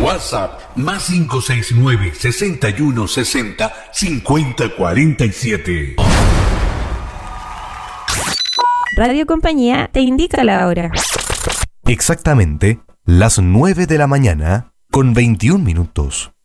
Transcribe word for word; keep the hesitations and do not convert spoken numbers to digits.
WhatsApp más cinco seis nueve, seis uno seis cero, cinco cero cuatro siete. Radio Compañía te indica la hora. Exactamente las nueve de la mañana con veintiún minutos.